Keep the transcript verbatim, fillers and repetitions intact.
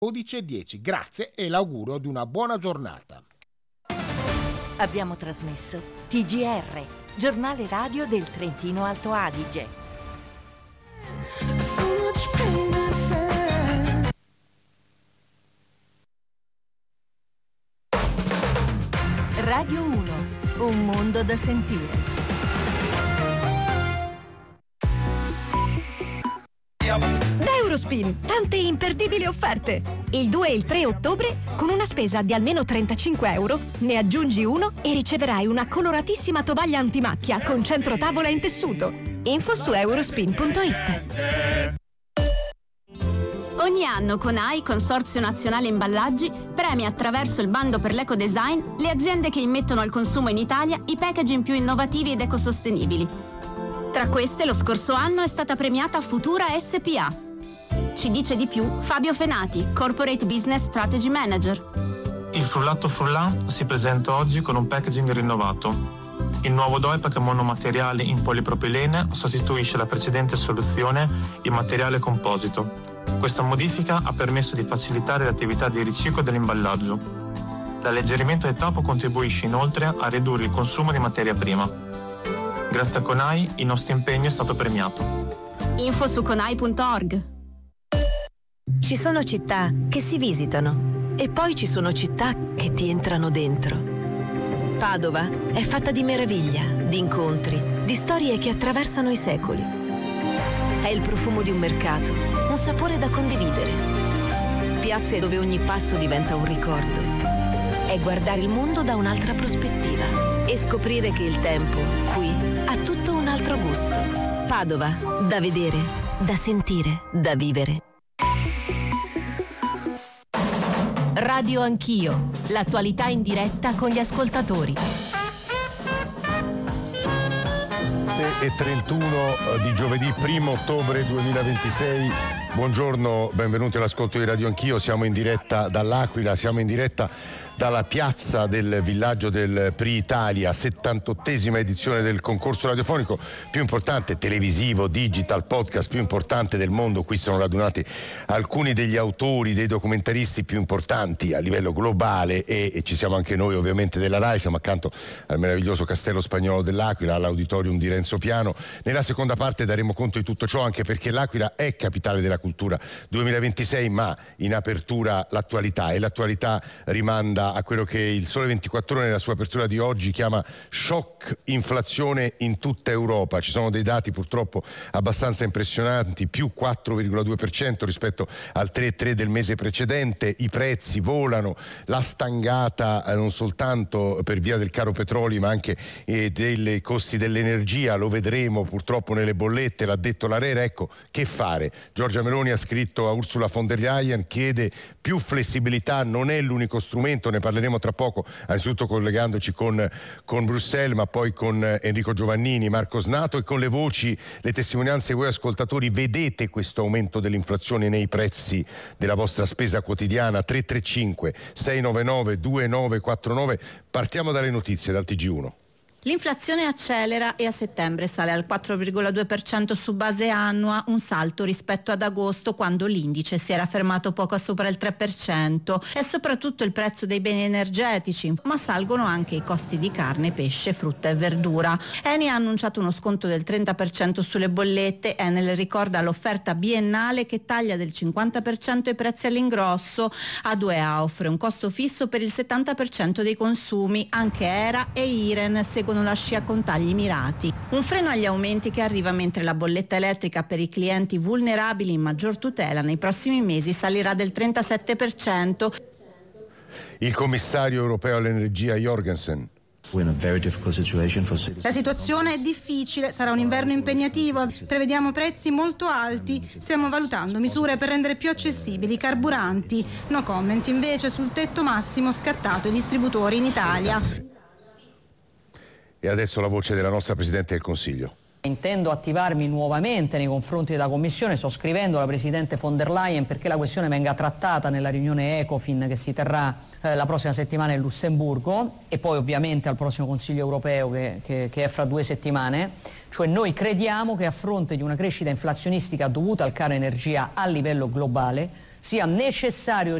dodici e dieci. Grazie e l'augurio di una buona giornata. Abbiamo trasmesso T G R, giornale radio del Trentino Alto Adige. Radio uno, un mondo da sentire. Da Eurospin, tante imperdibili offerte. Il due e il tre ottobre, con una spesa di almeno trentacinque euro, ne aggiungi uno e riceverai una coloratissima tovaglia antimacchia con centrotavola in tessuto. Info su eurospin punto it. Ogni anno CONAI, Consorzio Nazionale Imballaggi, premia attraverso il bando per l'ecodesign le aziende che immettono al consumo in Italia i packaging più innovativi ed ecosostenibili. Tra queste, lo scorso anno è stata premiata Futura S P A. Ci dice di più Fabio Fenati, Corporate Business Strategy Manager. Il frullato Frullan si presenta oggi con un packaging rinnovato. Il nuovo D O E P A monomateriale in polipropilene sostituisce la precedente soluzione in materiale composito. Questa modifica ha permesso di facilitare l'attività di riciclo dell'imballaggio. L'alleggerimento del tappo contribuisce inoltre a ridurre il consumo di materia prima. Grazie a CONAI il nostro impegno è stato premiato. Info su conai punto org. Ci sono città che si visitano e poi ci sono città che ti entrano dentro. Padova è fatta di meraviglia, di incontri, di storie che attraversano i secoli. È il profumo di un mercato, un sapore da condividere. Piazze dove ogni passo diventa un ricordo. È guardare il mondo da un'altra prospettiva e scoprire che il tempo, qui, ha tutto un altro gusto. Padova, da vedere, da sentire, da vivere. Radio Anch'io, l'attualità in diretta con gli ascoltatori. E trentuno di giovedì primo ottobre duemilaventisei. Buongiorno, benvenuti all'ascolto di Radio Anch'io. Siamo in diretta dall'Aquila, siamo in diretta dalla piazza del villaggio del Pri Italia, settantottesima edizione del concorso radiofonico più importante, televisivo, digital, podcast più importante del mondo. Qui sono radunati alcuni degli autori, dei documentaristi più importanti a livello globale e, e ci siamo anche noi ovviamente della RAI, siamo accanto al meraviglioso Castello Spagnolo dell'Aquila, all'Auditorium di Renzo Piano. Nella seconda parte daremo conto di tutto ciò, anche perché l'Aquila è capitale della cultura duemilaventisei, ma in apertura l'attualità, e l'attualità rimanda a quello che il Sole ventiquattro Ore nella sua apertura di oggi chiama shock inflazione in tutta Europa. Ci sono dei dati purtroppo abbastanza impressionanti, più quattro virgola due per cento rispetto al tre virgola tre del mese precedente, i prezzi volano, la stangata eh, non soltanto per via del caro petrolio ma anche eh, dei costi dell'energia, lo vedremo purtroppo nelle bollette, l'ha detto l'Arera. Ecco, che fare? Giorgia Meloni ha scritto a Ursula von der Leyen, chiede più flessibilità, non è l'unico strumento, ne parleremo tra poco, anzitutto collegandoci con, con Bruxelles, ma poi con Enrico Giovannini, Marco Snato e con le voci, le testimonianze di voi ascoltatori. Vedete questo aumento dell'inflazione nei prezzi della vostra spesa quotidiana? Tre tre cinque sei nove nove due nove quattro nove. Partiamo dalle notizie, dal T G uno. L'inflazione accelera e a settembre sale al quattro virgola due per cento su base annua, un salto rispetto ad agosto quando l'indice si era fermato poco sopra il tre per cento. È soprattutto il prezzo dei beni energetici, ma salgono anche i costi di carne, pesce, frutta e verdura. Eni ha annunciato uno sconto del trenta per cento sulle bollette. Enel ricorda l'offerta biennale che taglia del cinquanta per cento i prezzi all'ingrosso. A due A offre un costo fisso per il settanta per cento dei consumi. Anche Era e Iren seguono la scia con tagli mirati. Un freno agli aumenti che arriva mentre la bolletta elettrica per i clienti vulnerabili in maggior tutela nei prossimi mesi salirà del trentasette per cento. Il commissario europeo all'energia Jorgensen. La situazione è difficile, sarà un inverno impegnativo, prevediamo prezzi molto alti, stiamo valutando misure per rendere più accessibili i carburanti. No comment invece sul tetto massimo scattato ai distributori in Italia. E adesso la voce della nostra Presidente del Consiglio. Intendo attivarmi nuovamente nei confronti della Commissione, sto scrivendo alla Presidente von der Leyen perché la questione venga trattata nella riunione Ecofin che si terrà eh, la prossima settimana in Lussemburgo e poi ovviamente al prossimo Consiglio europeo che, che, che è fra due settimane. Cioè noi crediamo che a fronte di una crescita inflazionistica dovuta al caro energia a livello globale sia necessario